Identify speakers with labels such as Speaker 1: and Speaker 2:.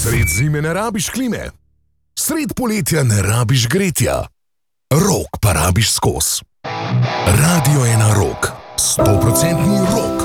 Speaker 1: Sred zime ne rabiš klime, sred poletja ne rabiš gretja, rok pa rabiš skos. Radio 1 Rock, 100% rock.